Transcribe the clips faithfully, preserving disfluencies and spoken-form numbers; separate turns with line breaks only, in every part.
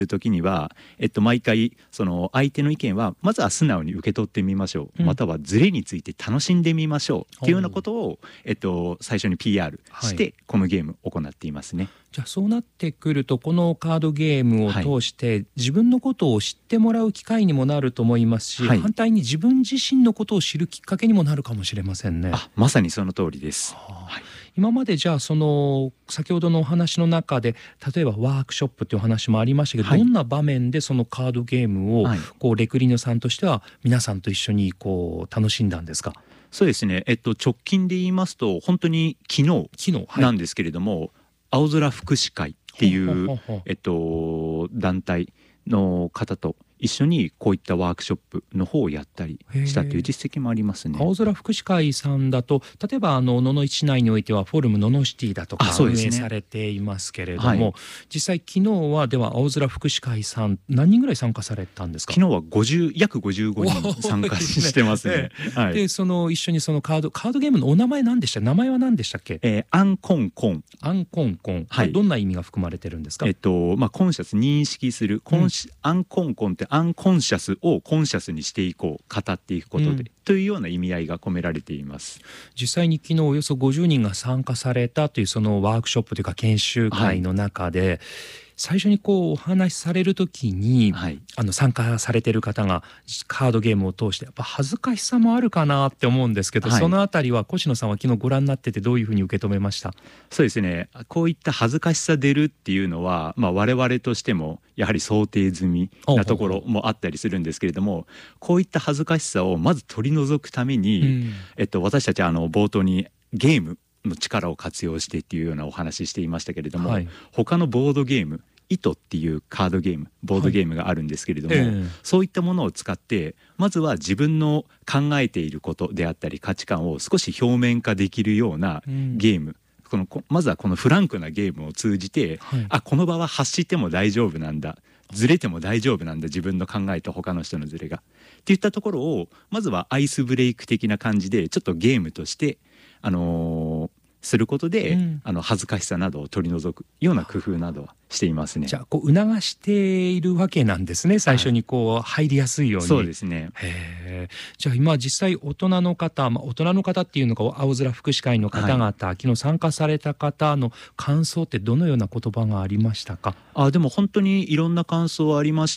る時には、えっと、毎回その相手の意見はまずは素直に受け取ってみましょう、うん、またはズレについて楽しんでみましょうっていうようなことを、えっと、最初に ピーアール してこのゲームを行っていますね。
じゃあそうなってくるとこのカードゲームを通して自分のことを知ってもらう機会にもなると思いますし、はい、反対に自分自身のことを知るきっかけにもなるかもしれませんね。
あ、まさにその通りです。は
あ、はい、今までじゃあその先ほどのお話の中で例えばワークショップというお話もありましたけど、はい、どんな場面でそのカードゲームをこうレクリノさんとしては皆さんと一緒にこう楽しんだんですか？
そうですね、えっと、直近で言いますと本当に昨日なんですけれども、はい、青空福祉会っていう、えっと、団体の方と一緒にこういったワークショップの方をやったりしたという実績もありますね。
青空福祉会さんだと例えばあの野々市内においてはフォルム野々シティだとか運営されていますけれども、ね、はい、実際昨日はでは青空福祉会さん何人ぐらい参加されたんですか？
昨日はごじゅう約ごじゅうごにん参加してますね。
はい、でその一緒にそのカードカードゲームのお名前何でした？名前は何でしたっけ？
えー、アンコンコン。
アンコンコン、はい、どんな意味が含まれてるんですか？
えっとまあ、コンシャス認識するコンシ、うん、アンコンコンってアンコンシャスをコンシャスにしていこう、語っていくことで、うん、というような意味合いが込められています。
実際に昨日およそごじゅうにんが参加されたというそのワークショップというか研修会の中で、はい、最初にこうお話しされる時に、はい、あの参加されている方がカードゲームを通してやっぱ恥ずかしさもあるかなって思うんですけど、はい、そのあたりは越野さんは昨日ご覧になっててどういうふうに受け止めました？
そうですね、こういった恥ずかしさ出るっていうのは、まあ、我々としてもやはり想定済みなところもあったりするんですけれども、こういった恥ずかしさをまず取り除くために、うん、えっと、私たちはあの冒頭にゲームの力を活用してっていうようなお話ししていましたけれども、はい、他のボードゲーム糸っていうカードゲームボードゲームがあるんですけれども、はい、えー、そういったものを使ってまずは自分の考えていることであったり価値観を少し表面化できるようなゲーム、うん、このまずはこのフランクなゲームを通じて、はい、あ、この場は発しても大丈夫なんだ、ずれても大丈夫なんだ、自分の考えと他の人のずれがっていったところをまずはアイスブレイク的な感じでちょっとゲームとしてあのーすることで、うん、あの恥ずかしさなどを取り除くような工夫などはしていますね。
じゃあこう促しているわけなんですね、最初にこう入りやすいように。
そうですね。
へー、じゃあ今実際大人の方、まあ、大人の方っていうのか青空福祉会の方々、はい、昨日参加された方の感想ってどのような言葉がありましたか？
あ、でも本当にいろんな感想ありまして、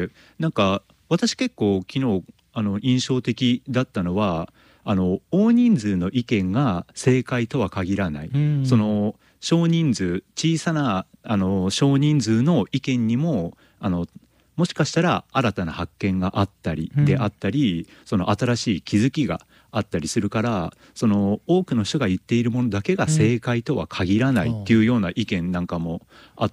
なんか私結構昨日あの印象的だったのは、あの大人数の意見が正解とは限らない、うん、その少人数小さなあの少人数の意見にもあのもしかしたら新たな発見があったりであったり、うん、その新しい気づきがあったりするから、その多くの人が言っているものだけが正解とは限らないっていうような意見なんかもあって、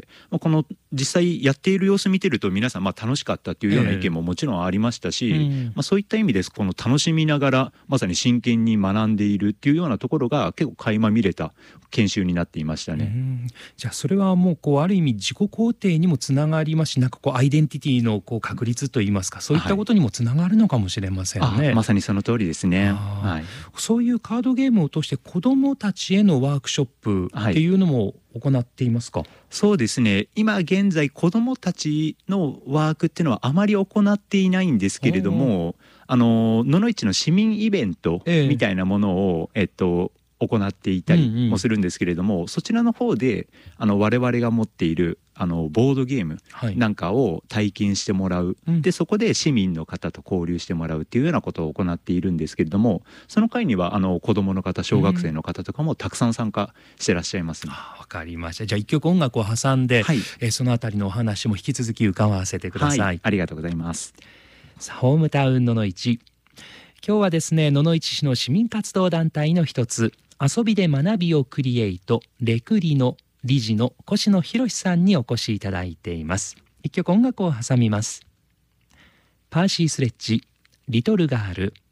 うん、この実際やっている様子見てると皆さんまあ楽しかったっていうような意見ももちろんありましたし、えーうん、まあ、そういった意味ですこの楽しみながらまさに真剣に学んでいるっていうようなところが結構垣間見れた研修になっていましたね。
うん、じゃあそれはもうこうある意味自己肯定にもつながりますし、なんかこうアイデンティティのこう確立といいますか、そういったことにもつながるのかもしれませんね。
はい、まさにその通りですね。はい、
そういうカードゲームを通して子どもたちへのワークショップっていうのも行っていますか？はい、
そうですね、今現在子どもたちのワークっていうのはあまり行っていないんですけれども、あの野々市の市民イベントみたいなものを、ええっと行っていたりもするんですけれども、うんうん、そちらの方であの我々が持っているあのボードゲームなんかを体験してもらう、はい、でそこで市民の方と交流してもらうっていうようなことを行っているんですけれども、その会にはあの子どもの方小学生の方とかもたくさん参加してらっしゃいますね。
わ、うん、かりました。じゃあ一曲音楽を挟んで、はい、えー、そのあたりのお話も引き続き伺わせてください。はい、
ありがとうございます。
さあホームタウン野々市、今日はですね野々市市の市民活動団体の一つ遊びで学びをクリエイトレクリの理事の越野博さんにお越しいただいています。一曲音楽を挟みます。パーシースレッジリトルガール。